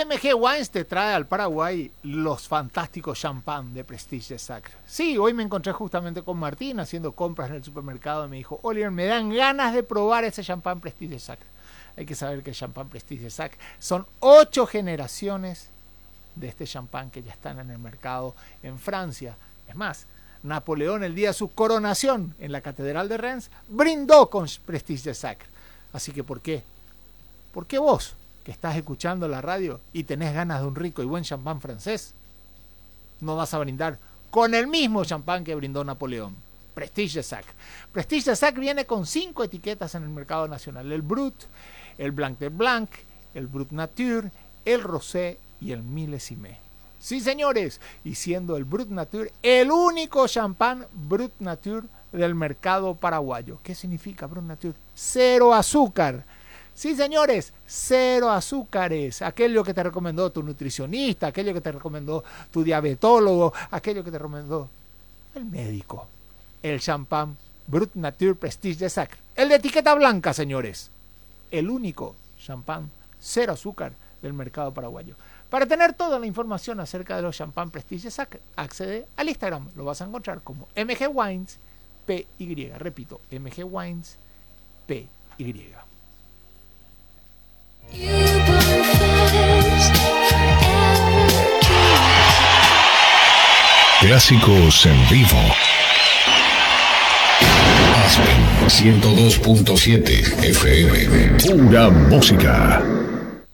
MG Wines te trae al Paraguay los fantásticos champán de Prestige de Sacre. Sí, hoy me encontré justamente con Martín haciendo compras en el supermercado y me dijo: Oliver, me dan ganas de probar ese champán Prestige de Sacre. Hay que saber que el champán Prestige de Sacre son 8 generaciones de este champán que ya están en el mercado en Francia. Es más, Napoleón, el día de su coronación en la Catedral de Reims, brindó con Prestige de Sacre. Así que, ¿por qué? ¿Por qué vos, que estás escuchando la radio y tenés ganas de un rico y buen champán francés, no vas a brindar con el mismo champán que brindó Napoleón? Prestige de Sacre. Prestige de Sacre viene con 5 etiquetas en el mercado nacional: el Brut, el Blanc de Blanc, el Brut Nature, el Rosé y el Millésime. Sí, señores, y siendo el Brut Nature el único champán Brut Nature del mercado paraguayo. ¿Qué significa Brut Nature? 0 azúcar. Sí, señores, 0 azúcares. Aquello que te recomendó tu nutricionista, aquello que te recomendó tu diabetólogo, aquello que te recomendó el médico. El champán Brut Nature Prestige de Sacre. El de etiqueta blanca, señores. El único champán 0 azúcar del mercado paraguayo. Para tener toda la información acerca de los champán Prestige de Sacre, accede al Instagram. Lo vas a encontrar como MG Wines PY. Repito, MG Wines PY. Clásicos en vivo. Aspen 102.7 FM. Pura música.